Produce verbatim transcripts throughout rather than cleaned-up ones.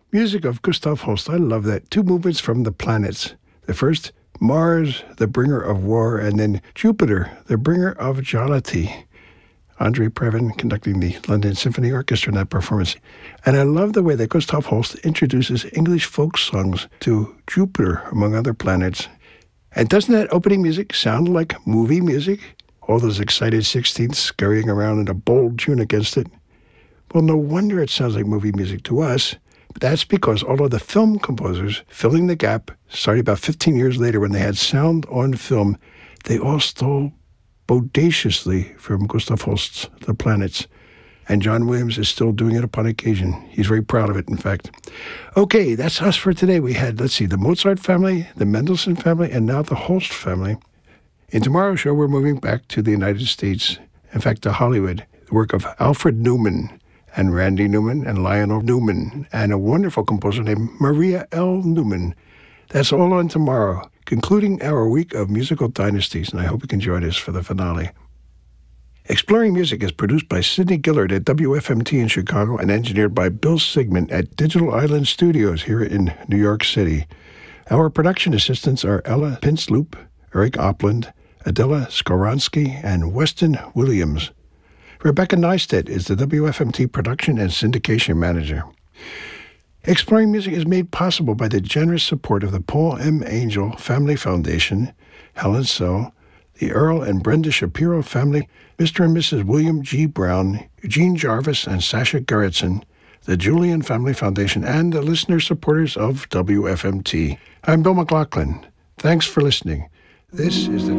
Music of Gustav Holst. I love that. Two movements from the planets. The first, Mars, the bringer of war, and then Jupiter, the bringer of jollity. Andre Previn conducting the London Symphony Orchestra in that performance. And I love the way that Gustav Holst introduces English folk songs to Jupiter, among other planets. And doesn't that opening music sound like movie music? All those excited sixteenths scurrying around in a bold tune against it. Well, no wonder it sounds like movie music to us. But that's because all of the film composers filling the gap, starting about fifteen years later when they had sound on film, they all stole bodaciously from Gustav Holst's The Planets. And John Williams is still doing it upon occasion. He's very proud of it, in fact. Okay, that's us for today. We had, let's see, the Mozart family, the Mendelssohn family, and now the Holst family. In tomorrow's show, we're moving back to the United States, in fact, to Hollywood, the work of Alfred Newman and Randy Newman and Lionel Newman, and a wonderful composer named Maria L. Newman. That's all on tomorrow, concluding our week of musical dynasties, and I hope you can join us for the finale. Exploring Music is produced by Sidney Gillard at W F M T in Chicago and engineered by Bill Sigmund at Digital Island Studios here in New York City. Our production assistants are Ella Pinsloop, Eric Opland, Adela Skoronsky, and Weston Williams. Rebecca Neistat is the W F M T production and syndication manager. Exploring Music is made possible by the generous support of the Paul M. Angel Family Foundation, Helen So, the Earl and Brenda Shapiro family, Mister and Missus William G. Brown, Eugene Jarvis, and Sasha Gerritsen, the Julian Family Foundation, and the listener supporters of W F M T. I'm Bill McLaughlin. Thanks for listening. This is the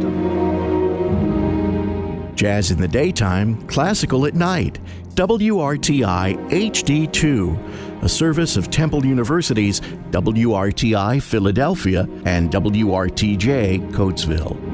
W. Jazz in the daytime, classical at night. W R T I H D two, a service of Temple University's W R T I Philadelphia and W R T J Coatesville.